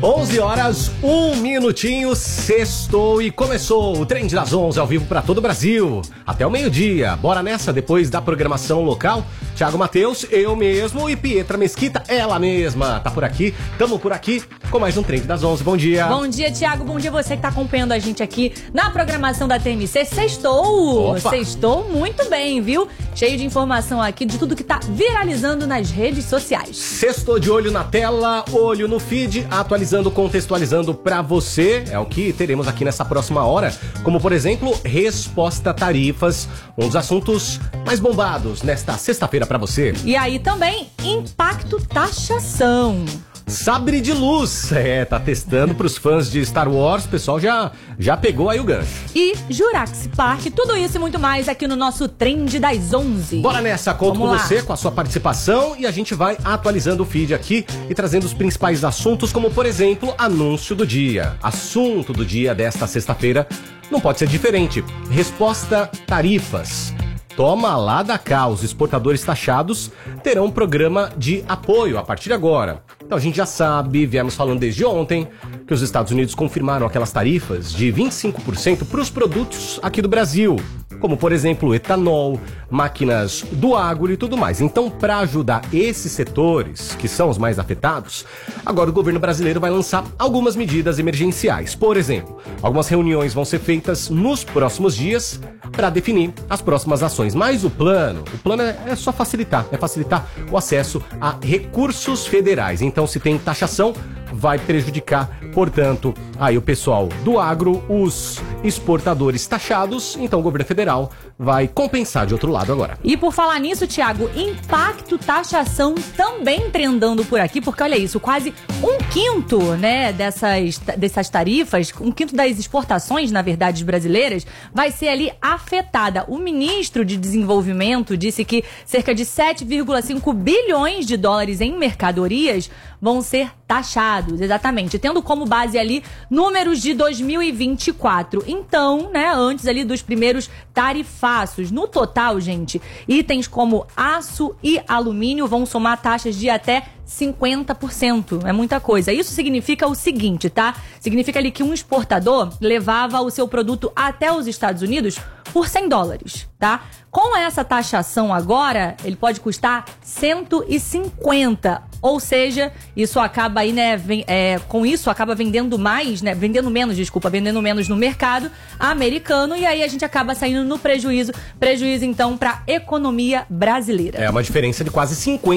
11 horas, 1 minutinho, sextou e começou o Trend das 11 ao vivo para todo o Brasil. Até o meio-dia. Bora nessa, depois da programação local. Thiago Matheus, eu mesmo e Pietra Mesquita, ela mesma. Tá por aqui, tamo por aqui com mais um Trend das 11. Bom dia. Bom dia, Thiago. Bom dia você que tá acompanhando a gente aqui na programação da TMC. Sextou! Opa. Sextou muito bem, viu? Cheio de informação aqui de tudo que tá viralizando nas redes sociais. Sextou de olho na tela, olho no feed, atualizando, contextualizando pra você. É o que teremos aqui nessa próxima hora. Como, por exemplo, resposta tarifas. Um dos assuntos mais bombados nesta sexta-feira pra você. E aí também, impacto taxação. Sabre de luz. Tá testando pros fãs de Star Wars. O pessoal já pegou aí o gancho. E Jurassic Park. Tudo isso e muito mais aqui no nosso Trend das 11. Bora nessa, conto com Vamos lá. você, com a sua participação, e a gente vai atualizando o feed aqui e trazendo os principais assuntos, como, por exemplo, anúncio do dia. Assunto do dia desta sexta-feira não pode ser diferente. Resposta tarifas. Toma lá da cá, os exportadores taxados terão um programa de apoio a partir de agora. Então a gente já sabe, viemos falando desde ontem, que os Estados Unidos confirmaram aquelas tarifas de 25% para os produtos aqui do Brasil, como por exemplo etanol, máquinas do agro e tudo mais. Então, para ajudar esses setores, que são os mais afetados, agora o governo brasileiro vai lançar algumas medidas emergenciais. Por exemplo, algumas reuniões vão ser feitas nos próximos dias para definir as próximas ações. Mas o plano é só facilitar, o acesso a recursos federais. Então, se tem taxação, vai prejudicar, portanto, aí o pessoal do agro, os exportadores taxados. Então o governo federal vai compensar de outro lado agora. E por falar nisso, Thiago, impacto taxação também trendando por aqui, porque olha isso, quase 1/5, né, dessas tarifas, 1/5 das exportações, na verdade, brasileiras, vai ser ali afetada. O ministro de Desenvolvimento disse que cerca de 7,5 bilhões de dólares em mercadorias vão ser taxados, exatamente, tendo como base ali números de 2024. Então, né, antes ali dos primeiros tarifaços. No total, gente, itens como aço e alumínio vão somar taxas de até 50%. É muita coisa. Isso significa o seguinte, tá? Significa ali que um exportador levava o seu produto até os Estados Unidos por $100, tá? Com essa taxação agora, ele pode custar 150. Ou seja, isso acaba aí, né, com isso acaba vendendo menos no mercado americano, e aí a gente acaba saindo no prejuízo então para a economia brasileira. É uma diferença de quase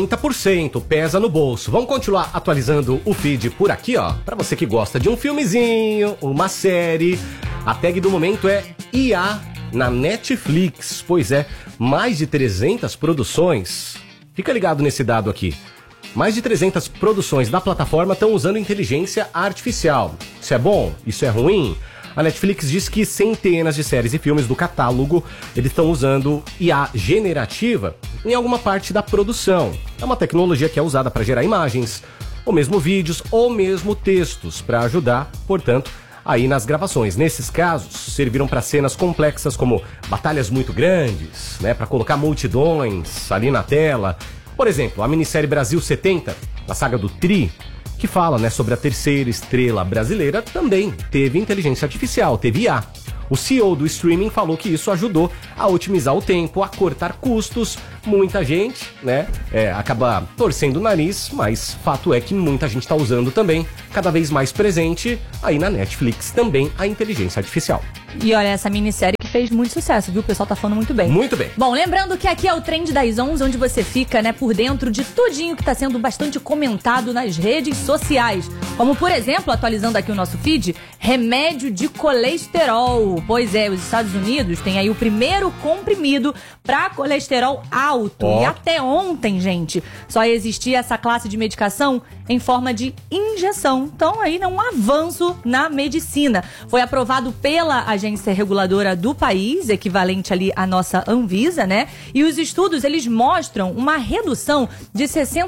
50%, pesa no bolso. Vamos continuar atualizando o feed por aqui, ó, para você que gosta de um filmezinho, uma série. A tag do momento é IA na Netflix. Pois é, mais de 300 produções. Fica ligado nesse dado aqui. Mais de 300 produções da plataforma estão usando inteligência artificial. Isso é bom? Isso é ruim? A Netflix diz que centenas de séries e filmes do catálogo eles estão usando IA generativa em alguma parte da produção. É uma tecnologia que é usada para gerar imagens, ou mesmo vídeos, ou mesmo textos, para ajudar, portanto, aí nas gravações. Nesses casos, serviram para cenas complexas como batalhas muito grandes, né, para colocar multidões ali na tela. Por exemplo, a minissérie Brasil 70, a saga do Tri, que fala, né, sobre a terceira estrela brasileira, também teve inteligência artificial, teve IA. O CEO do streaming falou que isso ajudou a otimizar o tempo, a cortar custos. Muita gente, né, acaba torcendo o nariz, mas fato é que muita gente está usando também, cada vez mais presente, aí na Netflix também, a inteligência artificial. E olha, essa minissérie que fez muito sucesso, viu? O pessoal tá falando muito bem. Muito bem. Bom, lembrando que aqui é o Trend das 11, onde você fica, né, por dentro de tudinho que tá sendo bastante comentado nas redes sociais. Como, por exemplo, atualizando aqui o nosso feed, remédio de colesterol. Pois é, os Estados Unidos têm aí o primeiro comprimido para colesterol alto. Oh. E até ontem, gente, só existia essa classe de medicação em forma de injeção. Então, aí, um avanço na medicina. Foi aprovado pela agência reguladora do país, equivalente ali à nossa Anvisa, né? E os estudos, eles mostram uma redução de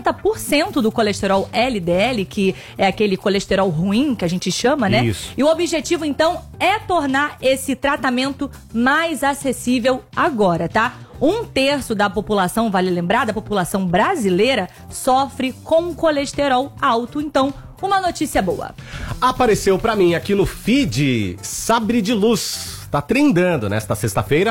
60% do colesterol LDL, que é aquele colesterol ruim que a gente chama, né? Isso. E o objetivo, então, é tornar esse tratamento mais acessível agora, tá? 1/3 da população, vale lembrar, da população brasileira, sofre com colesterol alto. Então, uma notícia boa. Apareceu pra mim aqui no feed Sabre de Luz. Tá trendando nesta sexta-feira.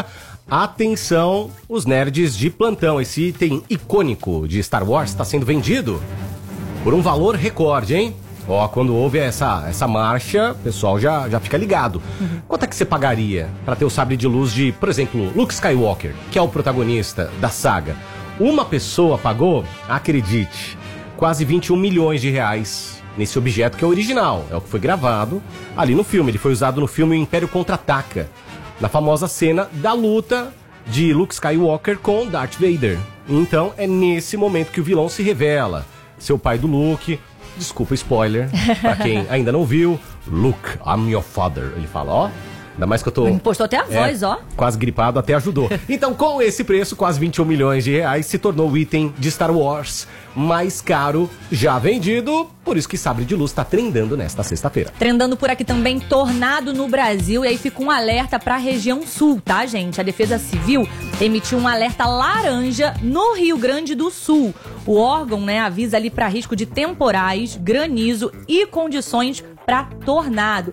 Atenção, os nerds de plantão. Esse item icônico de Star Wars está sendo vendido por um valor recorde, hein? Ó, quando houve essa marcha, o pessoal já fica ligado. Quanto é que você pagaria pra ter o sabre de luz de, por exemplo, Luke Skywalker, que é o protagonista da saga? Uma pessoa pagou, acredite, quase 21 milhões de reais nesse objeto que é original. É o que foi gravado ali no filme. Ele foi usado no filme O Império Contra-Ataca, na famosa cena da luta de Luke Skywalker com Darth Vader. Então é nesse momento que o vilão se revela. Seu pai do Luke, desculpa o spoiler, pra quem ainda não viu, Luke, I'm your father. Ele fala, ó, ainda mais que eu tô... Impostou até a voz, ó. Quase gripado, até ajudou. Então, com esse preço, quase 21 milhões de reais, se tornou o item de Star Wars mais caro já vendido. Por isso que Sabre de Luz tá trendando nesta sexta-feira. Trendando por aqui também, tornado no Brasil. E aí fica um alerta pra região sul, tá, gente? A Defesa Civil emitiu um alerta laranja no Rio Grande do Sul. O órgão, né, avisa ali pra risco de temporais, granizo e condições para tornado.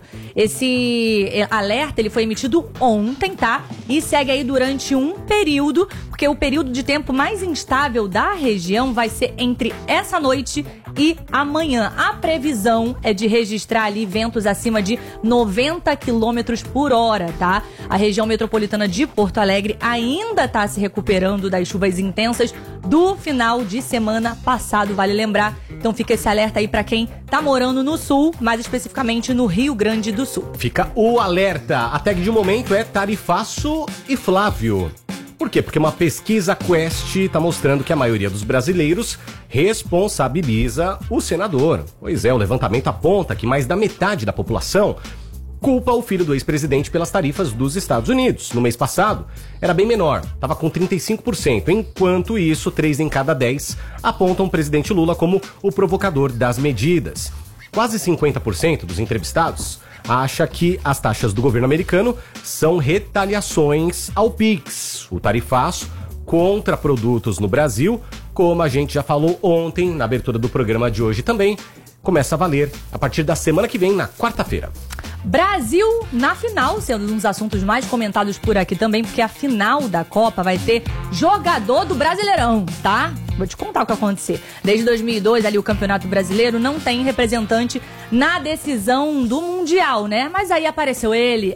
Esse alerta ele foi emitido ontem, tá? E segue aí durante um período, porque o período de tempo mais instável da região vai ser entre essa noite e amanhã. A previsão é de registrar ali ventos acima de 90 km por hora, tá? A região metropolitana de Porto Alegre ainda tá se recuperando das chuvas intensas do final de semana passado, vale lembrar. Então fica esse alerta aí pra quem tá morando no sul, mais especificamente no Rio Grande do Sul. Fica o alerta. A tag de momento é Tarifaço e Flávio. Por quê? Porque uma pesquisa Quest está mostrando que a maioria dos brasileiros responsabiliza o senador. Pois é, o levantamento aponta que mais da metade da população culpa o filho do ex-presidente pelas tarifas dos Estados Unidos. No mês passado, era bem menor, estava com 35%. Enquanto isso, 3 em cada 10 apontam o presidente Lula como o provocador das medidas. Quase 50% dos entrevistados acha que as taxas do governo americano são retaliações ao PIX, o tarifaço contra produtos no Brasil, como a gente já falou ontem, na abertura do programa de hoje também, começa a valer a partir da semana que vem, na quarta-feira. Brasil na final, sendo um dos assuntos mais comentados por aqui também, porque a final da Copa vai ter jogador do Brasileirão, tá? Vou te contar o que vai acontecer. Desde 2002, ali o Campeonato Brasileiro não tem representante na decisão do Mundial, né? Mas aí apareceu ele,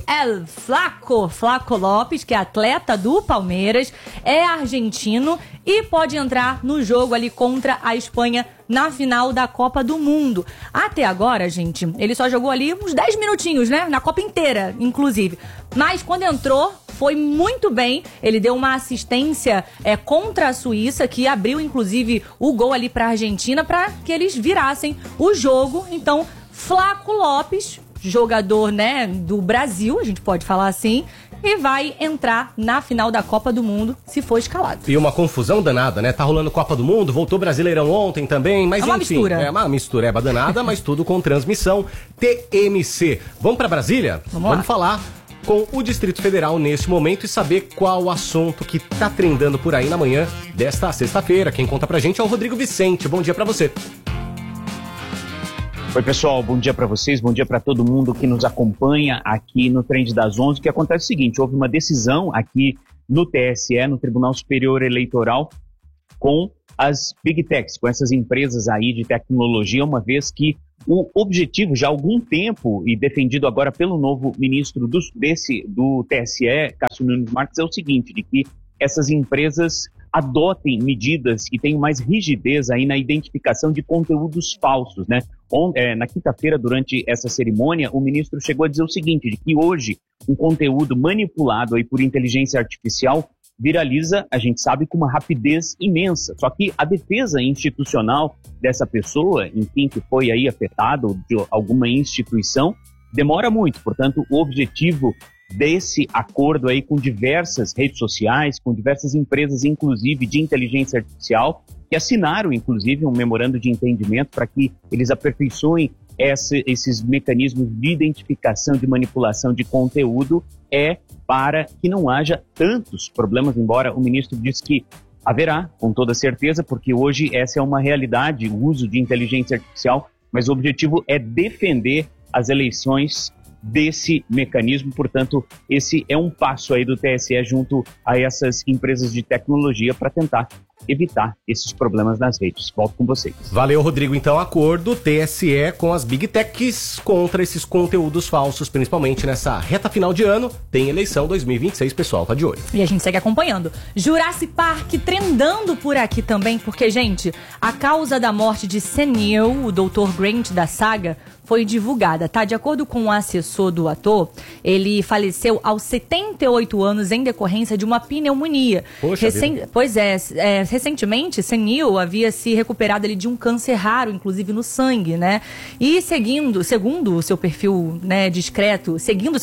Flaco Lopes, que é atleta do Palmeiras, é argentino e pode entrar no jogo ali contra a Espanha na final da Copa do Mundo. Até agora, gente, ele só jogou ali uns 10 minutinhos, né? Na Copa inteira, inclusive. Mas quando entrou, foi muito bem. Ele deu uma assistência contra a Suíça, que abriu, inclusive, o gol ali pra Argentina, para que eles virassem o jogo. Então, Flaco Lopes, jogador, né, do Brasil, a gente pode falar assim, e vai entrar na final da Copa do Mundo, se for escalado. E uma confusão danada, né? Tá rolando Copa do Mundo, voltou Brasileirão ontem também, mas enfim. Mistura. É uma mistureba danada, mas tudo com transmissão TMC. Vamos pra Brasília? Vamos falar com o Distrito Federal nesse momento e saber qual o assunto que tá trendando por aí na manhã desta sexta-feira. Quem conta pra gente é o Rodrigo Vicente. Bom dia pra você. Oi, pessoal, bom dia para vocês, bom dia para todo mundo que nos acompanha aqui no Trend das 11. O que acontece é o seguinte, houve uma decisão aqui no TSE, no Tribunal Superior Eleitoral, com as Big Techs, com essas empresas aí de tecnologia, uma vez que o objetivo já há algum tempo, e defendido agora pelo novo ministro do TSE, Cássio Nunes Marques, é o seguinte, de que essas empresas adotem medidas e tenham mais rigidez aí na identificação de conteúdos falsos, né? Na quinta-feira, durante essa cerimônia, o ministro chegou a dizer o seguinte, de que hoje um conteúdo manipulado aí por inteligência artificial viraliza, a gente sabe, com uma rapidez imensa. Só que a defesa institucional dessa pessoa, enfim, que foi aí afetada de alguma instituição, demora muito. Portanto, o objetivo desse acordo aí com diversas redes sociais, com diversas empresas, inclusive de inteligência artificial, que assinaram, inclusive, um memorando de entendimento para que eles aperfeiçoem esses mecanismos de identificação, de manipulação de conteúdo, é para que não haja tantos problemas, embora o ministro disse que haverá, com toda certeza, porque hoje essa é uma realidade, o uso de inteligência artificial, mas o objetivo é defender as eleições desse mecanismo. Portanto, esse é um passo aí do TSE junto a essas empresas de tecnologia para tentar evitar esses problemas nas redes. Volto com vocês. Valeu, Rodrigo. Então, acordo TSE com as Big Techs contra esses conteúdos falsos, principalmente nessa reta final de ano. Tem eleição 2026, pessoal, tá de olho. E a gente segue acompanhando. Jurassic Park trendando por aqui também, porque, gente, a causa da morte de Sam Neill, o Dr. Grant da saga, foi divulgada, tá? De acordo com o assessor do ator, ele faleceu aos 78 anos em decorrência de uma pneumonia. Poxa Pois é, recentemente, Sam Neill havia se recuperado ali de um câncer raro, inclusive no sangue, né? E segundo o seu perfil, né, discreto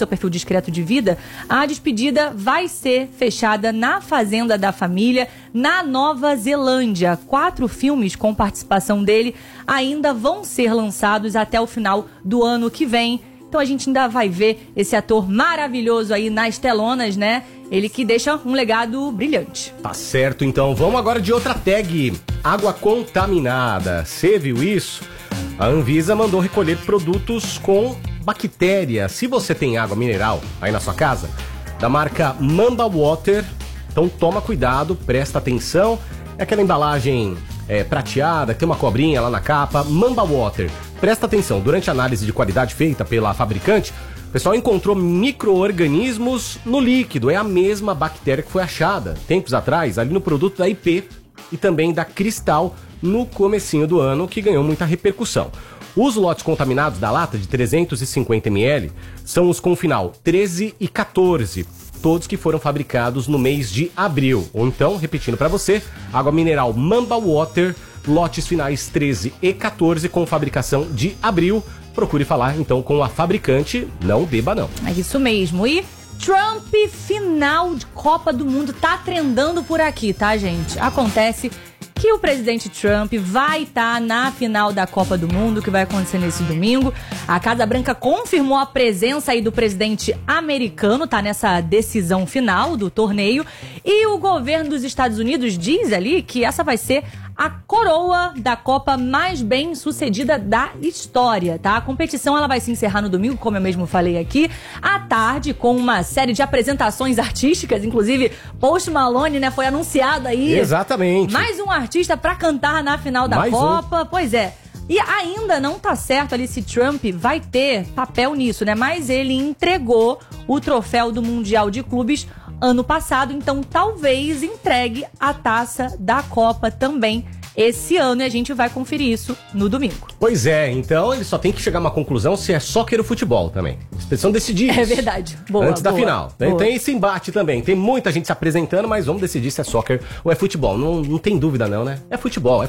de vida, a despedida vai ser fechada na fazenda da família, na Nova Zelândia. 4 filmes com participação dele ainda vão ser lançados até o final do ano que vem. Então a gente ainda vai ver esse ator maravilhoso aí nas telonas, né? Ele que deixa um legado brilhante. Tá certo, então. Vamos agora de outra tag. Água contaminada. Você viu isso? A Anvisa mandou recolher produtos com bactéria. Se você tem água mineral aí na sua casa, da marca Mamba Water, então toma cuidado, presta atenção. É aquela embalagem prateada, que tem uma cobrinha lá na capa. Mamba Water. Presta atenção, durante a análise de qualidade feita pela fabricante, o pessoal encontrou micro-organismos no líquido. É a mesma bactéria que foi achada tempos atrás ali no produto da IP e também da Cristal no comecinho do ano, que ganhou muita repercussão. Os lotes contaminados da lata de 350 ml são os com final 13 e 14, todos que foram fabricados no mês de abril. Ou então, repetindo para você, água mineral Mamba Water, lotes finais 13 e 14 com fabricação de abril. Procure falar então com a fabricante, não beba não. É isso mesmo. E Trump, final de Copa do Mundo, tá trendando por aqui, tá, gente? Acontece que o presidente Trump vai estar na final da Copa do Mundo, que vai acontecer nesse domingo. A Casa Branca confirmou a presença aí do presidente americano, tá nessa decisão final do torneio. E o governo dos Estados Unidos diz ali que essa vai ser a coroa da Copa mais bem sucedida da história, tá? A competição ela vai se encerrar no domingo, como eu mesmo falei aqui, à tarde, com uma série de apresentações artísticas, inclusive Post Malone, né, foi anunciado aí. Exatamente. Mais um artista pra cantar na final da Copa, pois é. E ainda não tá certo ali se Trump vai ter papel nisso, né? Mas ele entregou o troféu do Mundial de Clubes ano passado, então talvez entregue a taça da Copa também esse ano, e a gente vai conferir isso no domingo. Pois é, então ele só tem que chegar a uma conclusão se é soccer ou futebol também. Eles precisam decidir isso. É verdade. Boa, antes da boa, final. Boa. Tem esse embate também. Tem muita gente se apresentando, mas vamos decidir se é soccer ou é futebol. Não tem dúvida não, né? É futebol.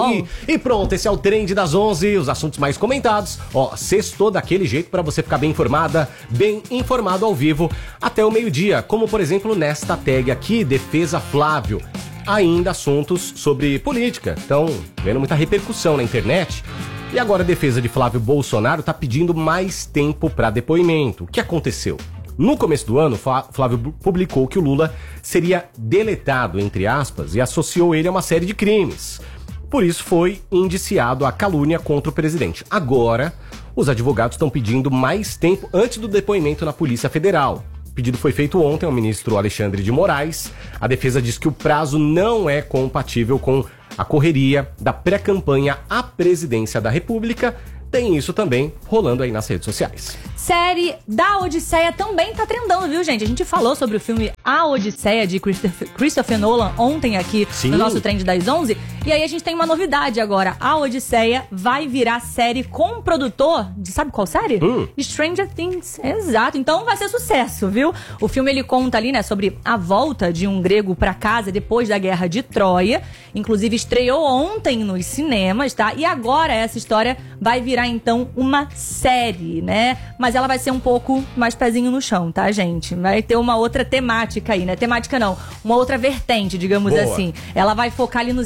E pronto, esse é o Trend das 11, os assuntos mais comentados. Ó, sextou daquele jeito pra você ficar bem informada, bem informado ao vivo até o meio-dia. Como, por exemplo, nesta tag aqui, Defesa Flávio. Ainda assuntos sobre política. Então, vendo muita repercussão na internet. E agora a defesa de Flávio Bolsonaro está pedindo mais tempo para depoimento. O que aconteceu? No começo do ano, Flávio publicou que o Lula seria deletado, entre aspas, e associou ele a uma série de crimes. Por isso foi indiciado a calúnia contra o presidente. Agora, os advogados estão pedindo mais tempo antes do depoimento na Polícia Federal. O pedido foi feito ontem ao ministro Alexandre de Moraes. A defesa diz que o prazo não é compatível com a correria da pré-campanha à presidência da República. Tem isso também rolando aí nas redes sociais. Série da Odisseia também tá trendando, viu, gente? A gente falou sobre o filme A Odisseia, de Christopher Nolan, ontem aqui no nosso Trend das 11. E aí a gente tem uma novidade agora. A Odisseia vai virar série com um produtor de, sabe qual série? Stranger Things. Exato. Então vai ser sucesso, viu? O filme, ele conta ali, né, sobre a volta de um grego pra casa depois da Guerra de Troia. Inclusive estreou ontem nos cinemas, tá? E agora essa história vai virar, então, uma série, né? Mas ela vai ser um pouco mais pezinho no chão, tá, gente? Vai ter uma outra temática aí, né? Temática não, uma outra vertente, digamos assim. Ela vai focar ali nos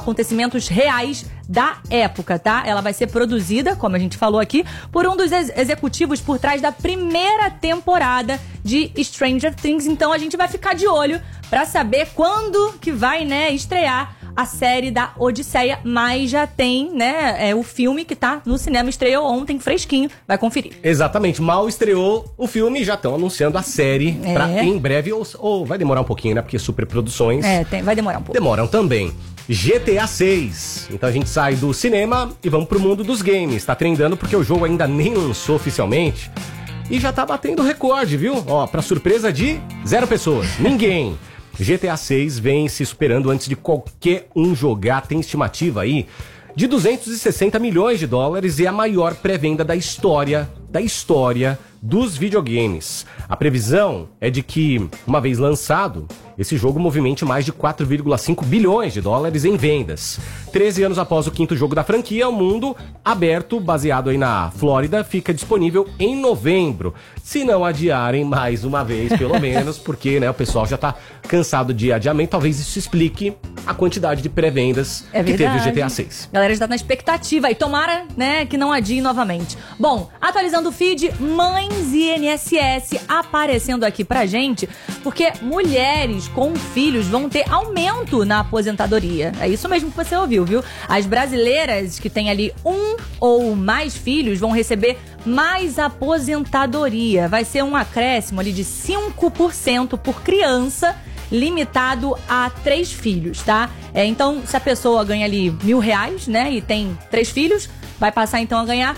acontecimentos reais da época, tá? Ela vai ser produzida, como a gente falou aqui, por um dos executivos por trás da primeira temporada de Stranger Things. Então a gente vai ficar de olho pra saber quando que vai, né, estrear a série da Odisseia, mas já tem, né, o filme que tá no cinema, estreou ontem, fresquinho, vai conferir. Exatamente, mal estreou o filme, já estão anunciando a série pra em breve, ou vai demorar um pouquinho, né, porque superproduções... vai demorar um pouco. Demoram também. GTA 6, então a gente sai do cinema e vamos pro mundo dos games, tá trendando porque o jogo ainda nem lançou oficialmente e já tá batendo recorde, viu? Ó, pra surpresa de 0 pessoas, ninguém. GTA 6 vem se superando antes de qualquer um jogar, tem estimativa aí de 260 milhões de dólares e a maior pré-venda da história dos videogames. A previsão é de que, uma vez lançado, esse jogo movimente mais de 4,5 bilhões de dólares em vendas. 13 anos após o 5º jogo da franquia, o mundo aberto, baseado aí na Flórida, fica disponível em novembro. Se não adiarem mais uma vez, pelo menos, porque, né, o pessoal já tá cansado de adiamento. Talvez isso explique a quantidade de pré-vendas que teve o GTA 6. A galera já tá na expectativa e tomara, né, que não adie novamente. Bom, atualizando o feed, mães e INSS aparecendo aqui pra gente, porque mulheres com filhos vão ter aumento na aposentadoria. É isso mesmo que você ouviu, viu? As brasileiras que têm ali 1 ou mais filhos vão receber mais aposentadoria. Vai ser um acréscimo ali de 5% por criança, limitado a 3 filhos, tá? Então, se a pessoa ganha ali R$1.000, né, e tem 3 filhos, vai passar então a ganhar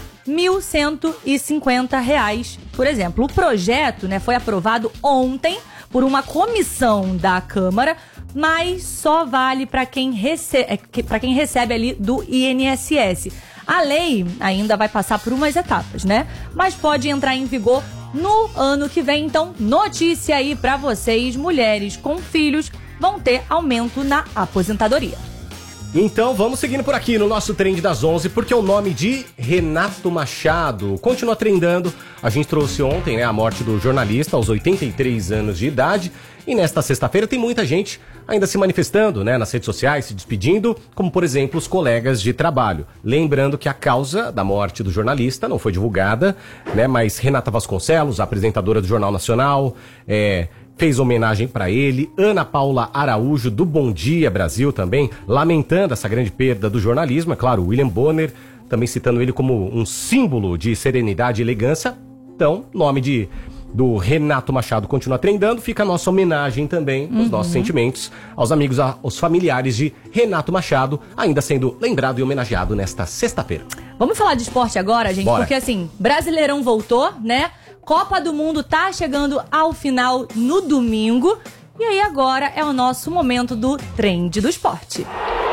R$1.150, por exemplo. O projeto, né, foi aprovado ontem por uma comissão da Câmara, mas só vale para quem recebe ali do INSS. A lei ainda vai passar por umas etapas, né? Mas pode entrar em vigor no ano que vem. Então, notícia aí para vocês, mulheres com filhos vão ter aumento na aposentadoria. Então vamos seguindo por aqui no nosso Trend das 11, porque o nome de Renato Machado continua trendando. A gente trouxe ontem, né, a morte do jornalista aos 83 anos de idade. E nesta sexta-feira tem muita gente ainda se manifestando, né, nas redes sociais, se despedindo, como por exemplo os colegas de trabalho. Lembrando que a causa da morte do jornalista não foi divulgada, né, mas Renata Vasconcelos, apresentadora do Jornal Nacional, fez homenagem para ele. Ana Paula Araújo, do Bom Dia Brasil, também lamentando essa grande perda do jornalismo. É claro, William Bonner também citando ele como um símbolo de serenidade e elegância. Então, nome do Renato Machado continua trendando. Fica a nossa homenagem também, os nossos sentimentos aos amigos, aos familiares de Renato Machado, ainda sendo lembrado e homenageado nesta sexta-feira. Vamos falar de esporte agora, gente? Bora. Porque assim, Brasileirão voltou, né? Copa do Mundo tá chegando ao final no domingo. E aí agora é o nosso momento do Trend do Esporte.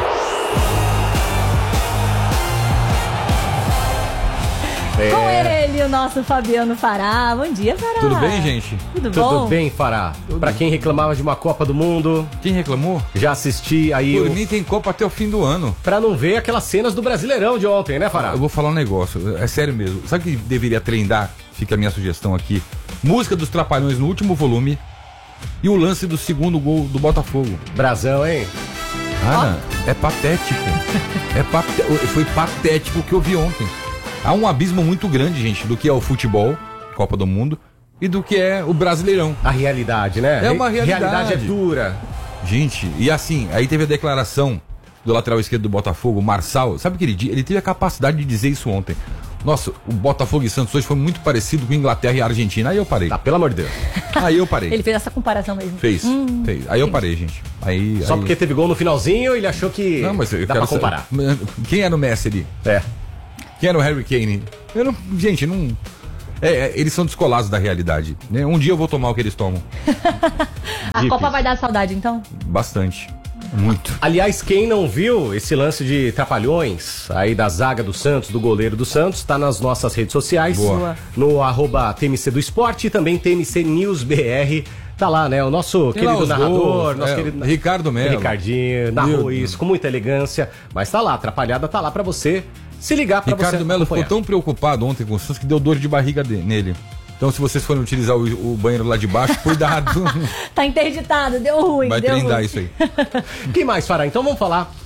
Com ele, o nosso Fabiano Fará. Bom dia, Fará. Tudo bem, gente? Tudo bom? Tudo bem, Fará? Pra quem reclamava de uma Copa do Mundo, Quem reclamou? já assisti aí Por mim tem Copa até o fim do ano. pra não ver aquelas cenas do Brasileirão de ontem, né, Fará? Eu vou falar um negócio, é sério mesmo. Sabe o que deveria trendar? Fica a minha sugestão aqui. Música dos Trapalhões no último volume e o lance do segundo gol do Botafogo. Brasão, hein? Ana, é patético. Foi patético o que eu vi ontem. Há um abismo muito grande, gente, do que é o futebol, Copa do Mundo, e do que é o Brasileirão. A realidade, né? É uma realidade. Realidade é dura. Gente, e assim, aí teve a declaração do lateral esquerdo do Botafogo, Marçal. Sabe o que ele disse? Ele teve a capacidade de dizer isso ontem. Nossa, o Botafogo e Santos hoje foi muito parecido com Inglaterra e Argentina. Aí eu parei. Tá, pelo amor de Deus. Aí eu parei. Ele fez essa comparação mesmo. Fez. Aí eu parei, gente. Só porque teve gol no finalzinho, ele achou que Não, mas eu dá quero pra comparar. saber. Quem era o Messi ali? Quem era o Harry Kane? Gente, não... eles são descolados da realidade, né? Um dia eu vou tomar o que eles tomam. A Copa vai dar saudade, então? Bastante. Muito. Aliás, quem não viu esse lance de trapalhões aí da zaga do Santos, do goleiro do Santos, tá nas nossas redes sociais. Boa. No @TMC do Esporte e também TMC News BR. Tá lá, né? O nosso Tem lá querido os narrador, gols, nosso querido Ricardo Melo. Ricardinho, narrou isso com muita elegância. Mas tá lá, Atrapalhada tá lá pra você se ligar, pra você Ricardo Melo ficou acompanhar. tão preocupado ontem com o Santos que deu dor de barriga nele. Então, se vocês forem utilizar o banheiro lá de baixo, cuidado. Tá interditado, deu ruim, Vai deu trindar ruim. isso aí. Que mais, Fará? Então vamos falar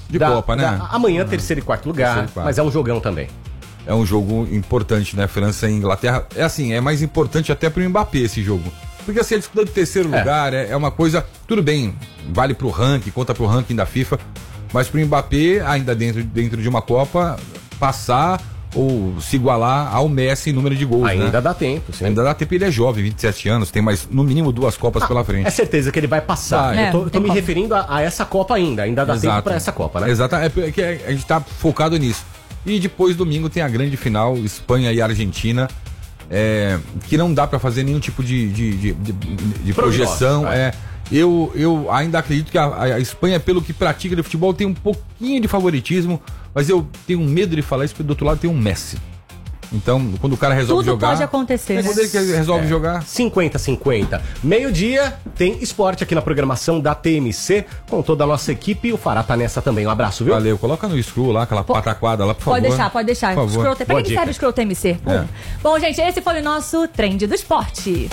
de Copa, né? Amanhã, terceiro e quarto lugar, mas é um jogão também. É um jogo importante, né? França e Inglaterra. É assim, é mais importante até pro Mbappé esse jogo. Porque assim, a disputa do terceiro lugar é uma coisa... Tudo bem, vale pro ranking, conta pro ranking da FIFA, mas pro Mbappé, ainda dentro de uma Copa, passar ou se igualar ao Messi em número de gols, ainda dá tempo, sim. Ainda dá tempo, ele é jovem, 27 anos, tem mais, no mínimo 2 Copas pela frente. É certeza que ele vai passar. Eu tô me referindo a essa Copa ainda dá tempo pra essa Copa, né? Exato, é porque a gente tá focado nisso. E depois, domingo, tem a grande final, Espanha e Argentina, que não dá pra fazer nenhum tipo de projeção. Eu ainda acredito que a Espanha, pelo que pratica de futebol, tem um pouquinho de favoritismo, mas eu tenho medo de falar isso, porque do outro lado tem um Messi. Então, quando o cara resolve jogar... Tudo pode acontecer, quando ele resolve jogar... 50-50. Meio-dia, tem esporte aqui na programação da TMC, com toda a nossa equipe, e o Fará tá nessa também. Um abraço, viu? Valeu, coloca no scroll lá, aquela pataquada lá, por favor. Pode deixar. Por favor. Pra quem serve o Scroll TMC? Bom, gente, esse foi o nosso Trend do Esporte.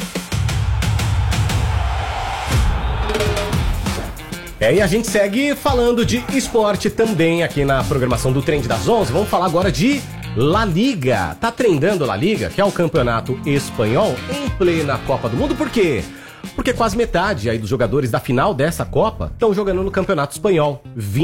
E a gente segue falando de esporte também aqui na programação do Trend das 11. Vamos falar agora de La Liga. Tá trendando La Liga, que é o campeonato espanhol, em plena Copa do Mundo. Por quê? Porque quase metade aí dos jogadores da final dessa Copa estão jogando no campeonato espanhol.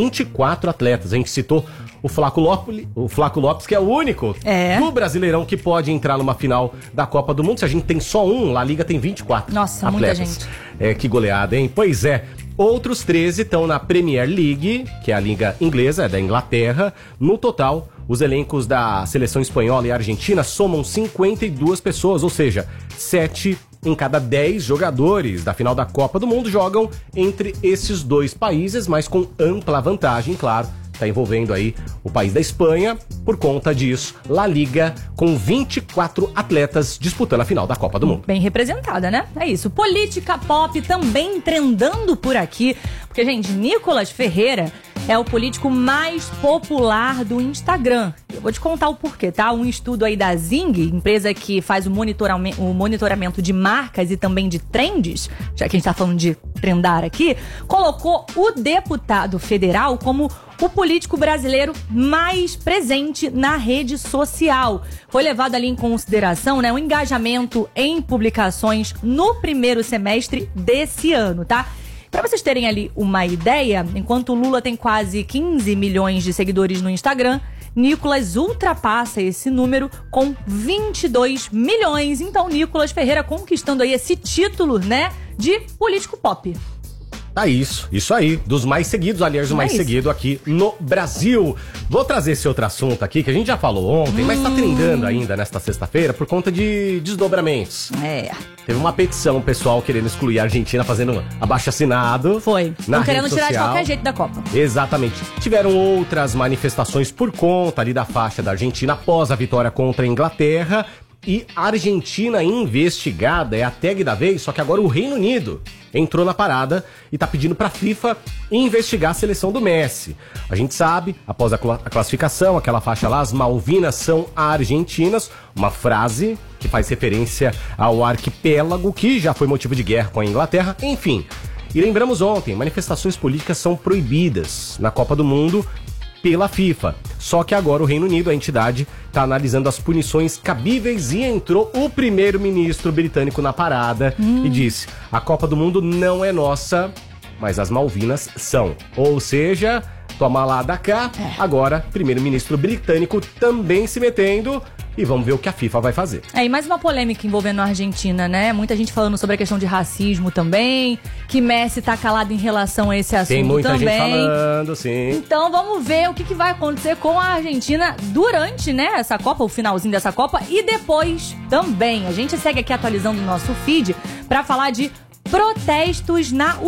24 atletas. A gente citou o Flaco Lopes, que é o único do Brasileirão que pode entrar numa final da Copa do Mundo. Se a gente tem só um, La Liga tem 24 Nossa, atletas. muita gente. Que goleada, hein? Pois é. Outros 13 estão na Premier League, que é a liga inglesa, da Inglaterra. No total, os elencos da seleção espanhola e argentina somam 52 pessoas, ou seja, 7 em cada 10 jogadores da final da Copa do Mundo jogam entre esses dois países, mas com ampla vantagem, claro. Está envolvendo aí o país da Espanha. Por conta disso, La Liga com 24 atletas disputando a final da Copa do Mundo. Bem representada, né? É isso. Política pop também trendando por aqui. Porque, gente, Nicolas Ferreira é o político mais popular do Instagram. Eu vou te contar o porquê, tá? Um estudo aí da Zing, empresa que faz o monitoramento de marcas e também de trends, já que a gente tá falando de trendar aqui, colocou o deputado federal como o político brasileiro mais presente na rede social. Foi levado ali em consideração, né, o engajamento em publicações no primeiro semestre desse ano, tá? Para vocês terem ali uma ideia, enquanto o Lula tem quase 15 milhões de seguidores no Instagram, Nicolas ultrapassa esse número com 22 milhões. Então, Nicolas Ferreira conquistando aí esse título, né, de político pop. Isso aí, dos mais seguidos, aliás, o mais seguido aqui no Brasil. Vou trazer esse outro assunto aqui, que a gente já falou ontem, mas tá trendando ainda nesta sexta-feira por conta de desdobramentos. Teve uma petição, pessoal querendo excluir a Argentina, fazendo abaixo-assinado. Foi. Estão querendo tirar de qualquer jeito da Copa. Exatamente. Tiveram outras manifestações por conta ali da faixa da Argentina após a vitória contra a Inglaterra. E a Argentina investigada é a tag da vez, só que agora o Reino Unido entrou na parada e tá pedindo pra FIFA investigar a seleção do Messi. A gente sabe, após a classificação, aquela faixa lá, as Malvinas são argentinas, uma frase que faz referência ao arquipélago que já foi motivo de guerra com a Inglaterra, enfim. E lembramos ontem, manifestações políticas são proibidas na Copa do Mundo pela FIFA. Só que agora o Reino Unido, a entidade, está analisando as punições cabíveis e entrou o primeiro-ministro britânico na parada e disse: a Copa do Mundo não é nossa, mas as Malvinas são. Ou seja, toma lá da cá, agora primeiro-ministro britânico também se metendo. E vamos ver o que a FIFA vai fazer. E mais uma polêmica envolvendo a Argentina, né? Muita gente falando sobre a questão de racismo também, que Messi tá calado em relação a esse assunto também. Tem muita gente falando, sim. Então vamos ver o que vai acontecer com a Argentina durante, né, essa Copa, o finalzinho dessa Copa, e depois também. A gente segue aqui atualizando o nosso feed pra falar de protestos na